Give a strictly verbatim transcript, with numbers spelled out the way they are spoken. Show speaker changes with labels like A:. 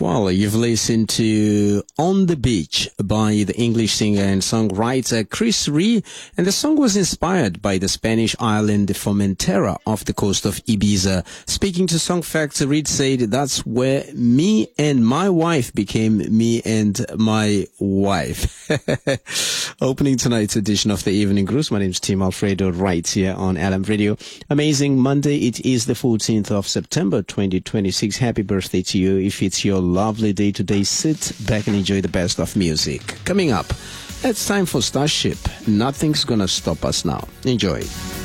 A: Well, you've listened to On the Beach by the English singer and songwriter Chris Rea, and the song was inspired by the Spanish island Formentera off the coast of Ibiza. Speaking to Song Facts, Reed said, "That's where me and my wife became me and my wife." Opening tonight's edition of the Evening Cruise, my name is Tim Alfredo, right here on L M Radio. Amazing Monday. It is the fourteenth of September, twenty twenty-six. Happy birthday to you. If it's your lovely day today, sit back and enjoy the best of music. Coming up, it's time for Starship. Nothing's gonna stop us now. Enjoy.